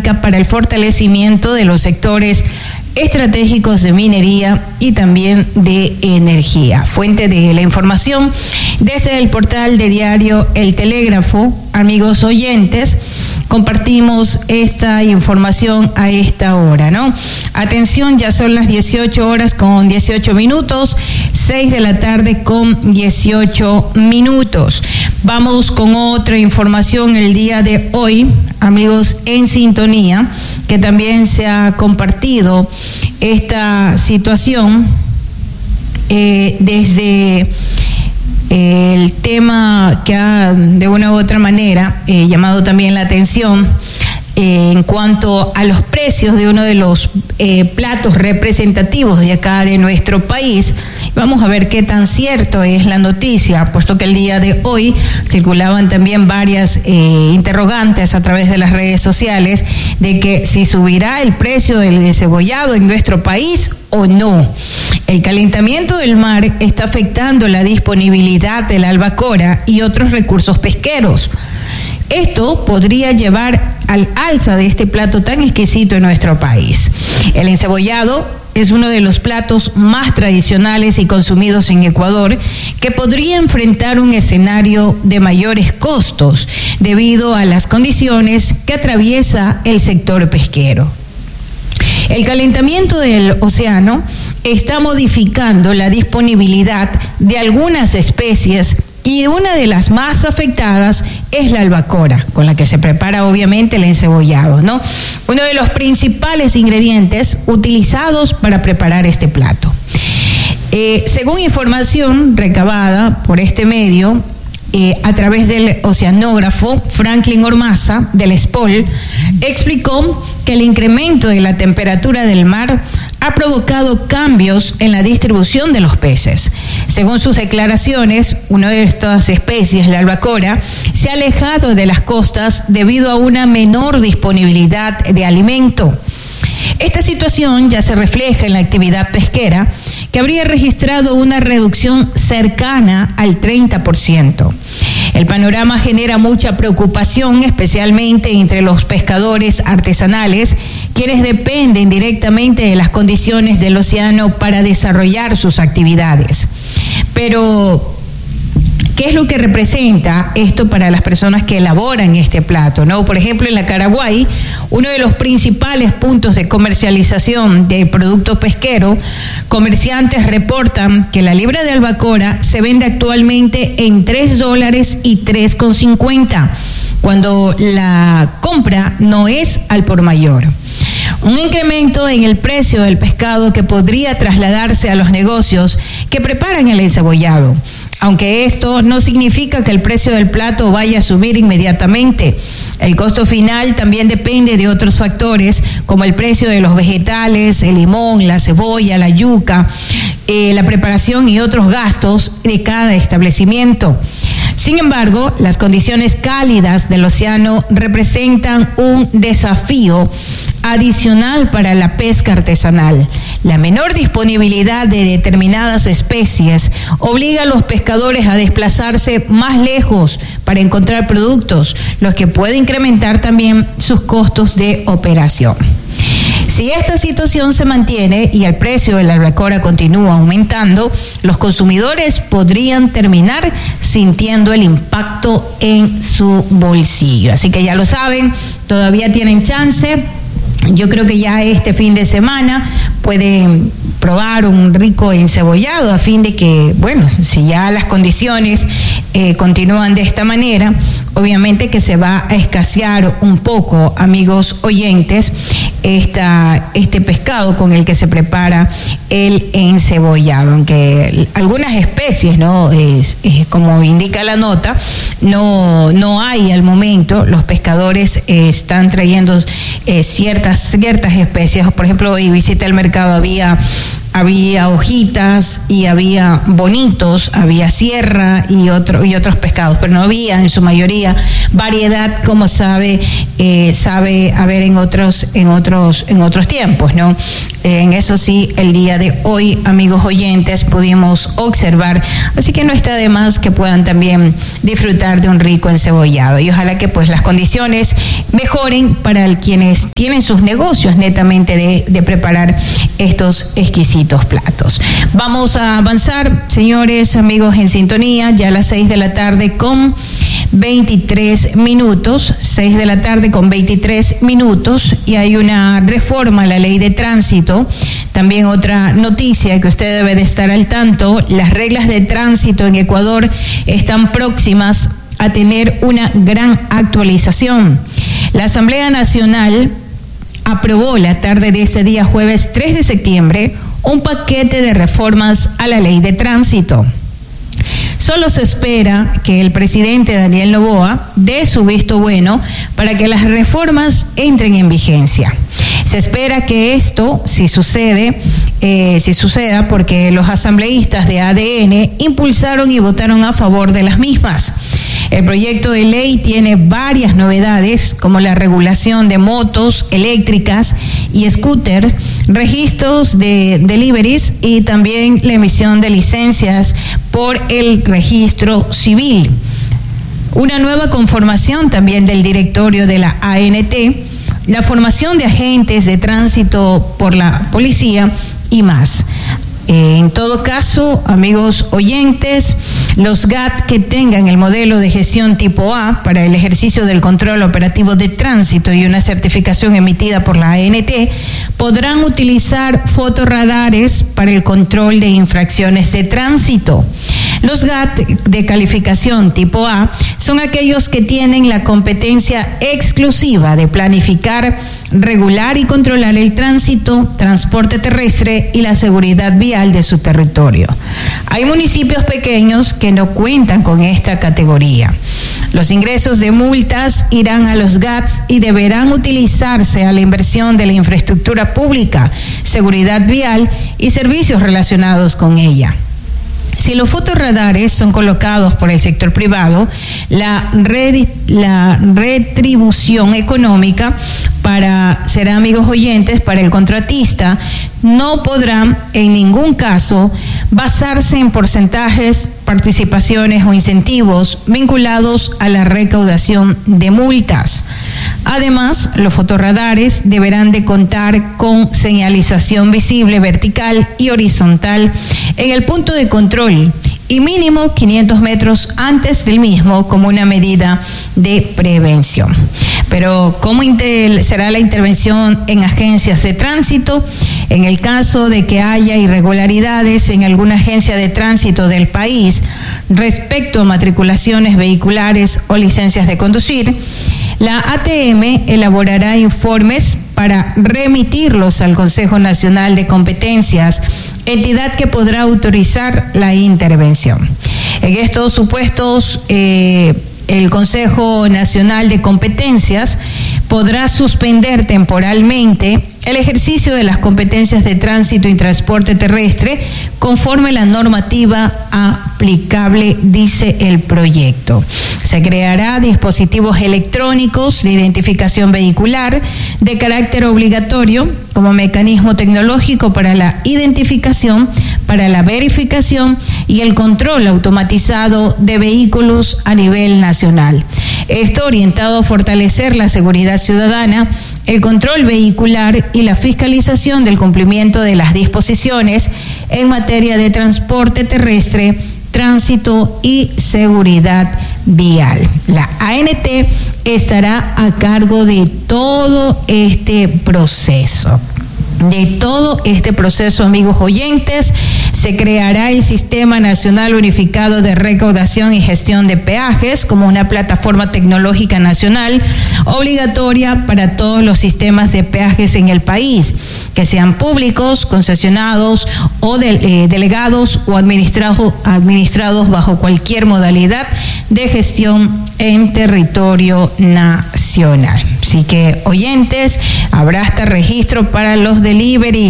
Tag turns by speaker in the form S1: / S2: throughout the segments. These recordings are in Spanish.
S1: económica para el fortalecimiento de los sectores estratégicos de minería y también de energía. Fuente de la información desde el portal de diario El Telégrafo. Amigos oyentes, compartimos esta información a esta hora, ¿no? Atención, ya son las 18 horas con 18 minutos, 6 de la tarde con 18 minutos. Vamos con otra información el día de hoy, amigos en sintonía, que también se ha compartido esta situación desde el tema que ha de una u otra manera llamado también la atención en cuanto a los precios de uno de los platos representativos de acá de nuestro país. Vamos a ver qué tan cierto es la noticia, puesto que el día de hoy circulaban también varias interrogantes a través de las redes sociales de que si subirá el precio del encebollado en nuestro país o no. El calentamiento del mar está afectando la disponibilidad de la albacora y otros recursos pesqueros. Esto podría llevar al alza de este plato tan exquisito en nuestro país. El encebollado es uno de los platos más tradicionales y consumidos en Ecuador, que podría enfrentar un escenario de mayores costos debido a las condiciones que atraviesa el sector pesquero. El calentamiento del océano está modificando la disponibilidad de algunas especies y una de las más afectadas es la albacora, con la que se prepara obviamente el encebollado, ¿no? Uno de los principales ingredientes utilizados para preparar este plato. Según información recabada por este medio, a través del oceanógrafo Franklin Ormaza del SPOL, explicó que el incremento de la temperatura del mar ha provocado cambios en la distribución de los peces. Según sus declaraciones, una de estas especies, la albacora, se ha alejado de las costas debido a una menor disponibilidad de alimento. Esta situación ya se refleja en la actividad pesquera, que habría registrado una reducción cercana al 30%. El panorama genera mucha preocupación, especialmente entre los pescadores artesanales, quienes dependen directamente de las condiciones del océano para desarrollar sus actividades. Pero ¿qué es lo que representa esto para las personas que elaboran este plato, ¿no? Por ejemplo, en la Caraguay, uno de los principales puntos de comercialización de productos pesqueros, comerciantes reportan que la libra de albacora se vende actualmente en $3 y $3.50, cuando la compra no es al por mayor. Un incremento en el precio del pescado que podría trasladarse a los negocios que preparan el encebollado, aunque esto no significa que el precio del plato vaya a subir inmediatamente. El costo final también depende de otros factores, como el precio de los vegetales, el limón, la cebolla, la yuca, la preparación y otros gastos de cada establecimiento. Sin embargo, las condiciones cálidas del océano representan un desafío adicional para la pesca artesanal. La menor disponibilidad de determinadas especies obliga a los pescadores a desplazarse más lejos para encontrar productos, lo que puede incrementar también sus costos de operación. Si esta situación se mantiene y el precio de la albacora continúa aumentando, los consumidores podrían terminar sintiendo el impacto en su bolsillo. Así que ya lo saben, todavía tienen chance. Yo creo que ya este fin de semana pueden probar un rico encebollado a fin de que, bueno, si ya las condiciones continúan de esta manera, obviamente que se va a escasear un poco, amigos oyentes, este pescado con el que se prepara el encebollado, aunque algunas especies, ¿no? Como indica la nota, no hay al momento. Los pescadores están trayendo ciertas especies. Por ejemplo, hoy visité el mercado, había había hojitas y había bonitos, había sierra y otros pescados, pero no había en su mayoría variedad como sabe haber en otros tiempos, ¿no? En eso sí, el día de hoy, amigos oyentes, pudimos observar, así que no está de más que puedan también disfrutar de un rico encebollado, y ojalá que pues las condiciones mejoren para quienes tienen sus negocios netamente de preparar estos exquisitos platos. Vamos a avanzar, señores, amigos en sintonía, ya a las 6 de la tarde con 23 minutos, 6 de la tarde con 23 minutos, y hay una reforma a la ley de tránsito. También otra noticia que usted debe de estar al tanto: las reglas de tránsito en Ecuador están próximas a tener una gran actualización. La Asamblea Nacional aprobó la tarde de este día jueves 3 de septiembre un paquete de reformas a la ley de tránsito. Solo se espera que el presidente Daniel Noboa dé su visto bueno para que las reformas entren en vigencia. Se espera que esto, si suceda, porque los asambleístas de ADN impulsaron y votaron a favor de las mismas. El proyecto de ley tiene varias novedades, como la regulación de motos eléctricas y scooters, registros de deliveries y también la emisión de licencias por el registro civil. Una nueva conformación también del directorio de la ANT, la formación de agentes de tránsito por la policía y más. En todo caso, amigos oyentes, los GAT que tengan el modelo de gestión tipo A para el ejercicio del control operativo de tránsito y una certificación emitida por la ANT podrán utilizar fotorradares para el control de infracciones de tránsito. Los GAT de calificación tipo A son aquellos que tienen la competencia exclusiva de planificar, regular y controlar el tránsito, transporte terrestre y la seguridad vial de su territorio. Hay municipios pequeños que no cuentan con esta categoría. Los ingresos de multas irán a los GAT y deberán utilizarse a la inversión de la infraestructura pública, seguridad vial y servicios relacionados con ella. Si los fotorradares son colocados por el sector privado, la retribución económica será, amigos oyentes, para el contratista no podrá en ningún caso basarse en porcentajes, participaciones o incentivos vinculados a la recaudación de multas. Además, los fotorradares deberán de contar con señalización visible vertical y horizontal en el punto de control y mínimo 500 metros antes del mismo como una medida de prevención. Pero ¿cómo será la intervención en agencias de tránsito? En el caso de que haya irregularidades en alguna agencia de tránsito del país respecto a matriculaciones vehiculares o licencias de conducir, la ATM elaborará informes para remitirlos al Consejo Nacional de Competencias, entidad que podrá autorizar la intervención. En estos supuestos, el Consejo Nacional de Competencias podrá suspender temporalmente el ejercicio de las competencias de tránsito y transporte terrestre conforme la normativa aplicable, dice el proyecto. Se creará dispositivos electrónicos de identificación vehicular de carácter obligatorio como mecanismo tecnológico para la identificación, para la verificación y el control automatizado de vehículos a nivel nacional. Esto orientado a fortalecer la seguridad ciudadana, el control vehicular y la fiscalización del cumplimiento de las disposiciones en materia de transporte terrestre, tránsito y seguridad vial. La ANT estará a cargo de todo este proceso. Amigos oyentes, se creará el Sistema Nacional Unificado de Recaudación y Gestión de Peajes como una plataforma tecnológica nacional obligatoria para todos los sistemas de peajes en el país, que sean públicos, concesionados o delegados o administrados bajo cualquier modalidad de gestión en territorio nacional. Así que, oyentes, habrá hasta registro para los deliveries.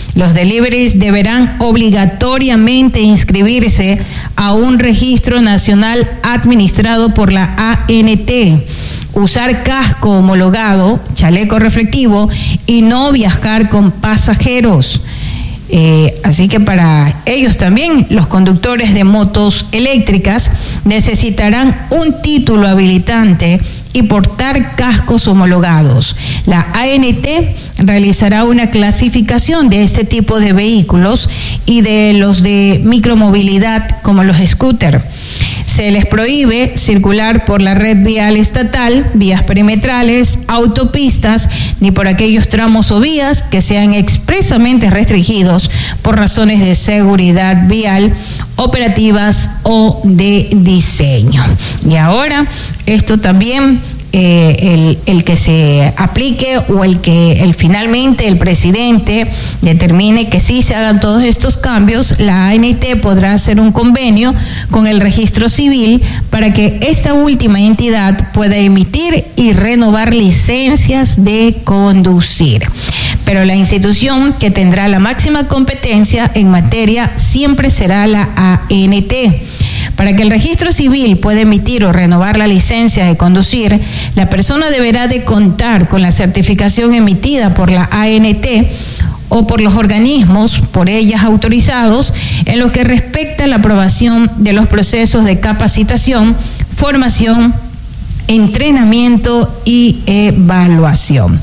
S1: Los deliveries deberán obligatoriamente inscribirse a un registro nacional administrado por la ANT, usar casco homologado, chaleco reflectivo y no viajar con pasajeros. Así que para ellos también los conductores de motos eléctricas necesitarán un título habilitante y portar cascos homologados. La ANT realizará una clasificación de este tipo de vehículos y de los de micromovilidad como los scooters. Se les prohíbe circular por la red vial estatal, vías perimetrales, autopistas, ni por aquellos tramos o vías que sean expresamente restringidos por razones de seguridad vial, operativas o de diseño. Y ahora, esto también el que se aplique o finalmente el presidente determine que sí se hagan todos estos cambios, la ANT podrá hacer un convenio con el registro civil para que esta última entidad pueda emitir y renovar licencias de conducir. Pero la institución que tendrá la máxima competencia en materia siempre será la ANT. Para que el registro civil pueda emitir o renovar la licencia de conducir, la persona deberá de contar con la certificación emitida por la ANT o por los organismos por ellas autorizados en lo que respecta a la aprobación de los procesos de capacitación, formación, entrenamiento y evaluación.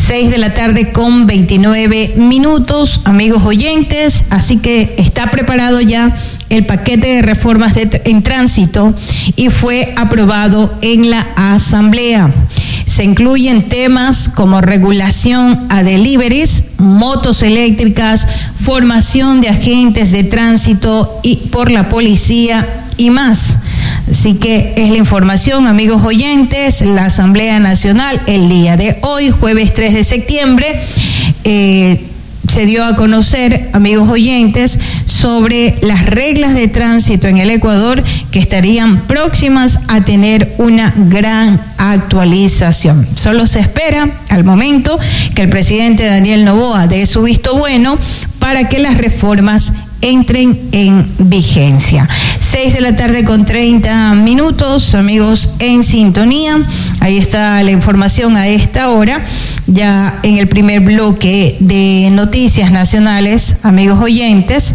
S1: 6:29 p.m, amigos oyentes, así que está preparado ya el paquete de reformas en tránsito y fue aprobado en la Asamblea. Se incluyen temas como regulación a deliveries, motos eléctricas, formación de agentes de tránsito y por la policía y más. Así que es la información, amigos oyentes. La Asamblea Nacional el día de hoy, jueves 3 de septiembre, se dio a conocer, amigos oyentes, sobre las reglas de tránsito en el Ecuador que estarían próximas a tener una gran actualización. Solo se espera al momento que el presidente Daniel Noboa dé su visto bueno para que las reformas entren en vigencia. 6:30 p.m, amigos en sintonía. Ahí está la información a esta hora, ya en el primer bloque de noticias nacionales, amigos oyentes,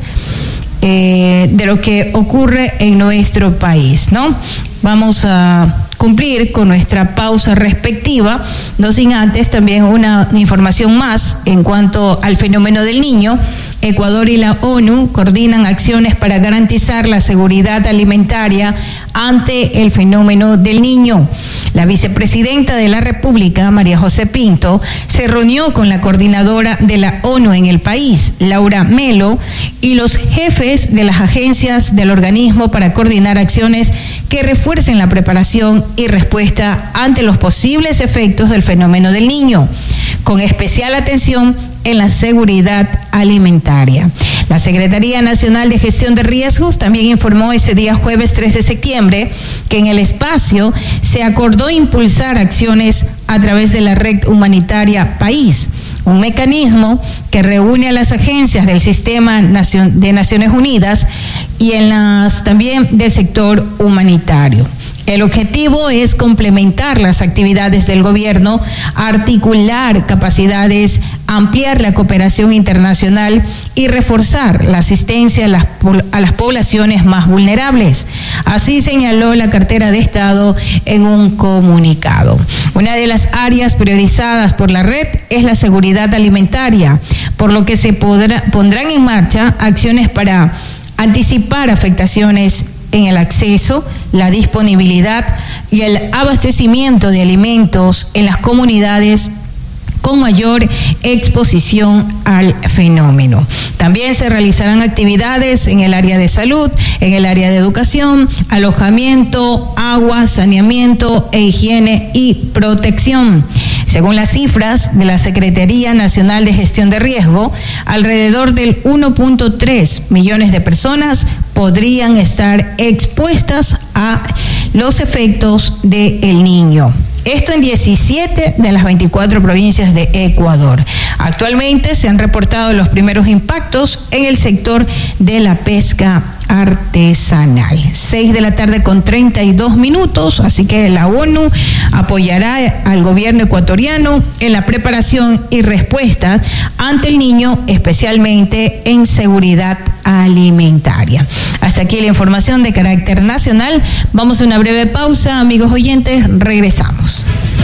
S1: de lo que ocurre en nuestro país, ¿no? Vamos a cumplir con nuestra pausa respectiva, no sin antes también una información más en cuanto al fenómeno del niño. Ecuador y la ONU coordinan acciones para garantizar la seguridad alimentaria ante el fenómeno del niño. La vicepresidenta de la República, María José Pinto, se reunió con la coordinadora de la ONU en el país, Laura Melo, y los jefes de las agencias del organismo para coordinar acciones que refuercen la preparación y respuesta ante los posibles efectos del fenómeno del niño, con especial atención en la seguridad alimentaria. La Secretaría Nacional de Gestión de Riesgos también informó ese día jueves 3 de septiembre que en el espacio se acordó impulsar acciones a través de la red humanitaria País, un mecanismo que reúne a las agencias del sistema de Naciones Unidas y en las también del sector humanitario. El objetivo es complementar las actividades del gobierno, articular capacidades, ampliar la cooperación internacional y reforzar la asistencia a las poblaciones más vulnerables. Así señaló la cartera de Estado en un comunicado. Una de las áreas priorizadas por la red es la seguridad alimentaria, por lo que se pondrán en marcha acciones para anticipar afectaciones en el acceso, la disponibilidad y el abastecimiento de alimentos en las comunidades con mayor exposición al fenómeno. También se realizarán actividades en el área de salud, en el área de educación, alojamiento, agua, saneamiento e higiene y protección. Según las cifras de la Secretaría Nacional de Gestión de Riesgo, alrededor del 1.3 millones de personas podrían estar expuestas a los efectos del Niño. Esto en 17 de las 24 provincias de Ecuador. Actualmente se han reportado los primeros impactos en el sector de la pesca artesanal. 6:32 p.m, así que la ONU apoyará al gobierno ecuatoriano en la preparación y respuesta ante el niño, especialmente en seguridad alimentaria. Hasta aquí la información de carácter nacional. Vamos a una breve pausa, amigos oyentes, regresamos.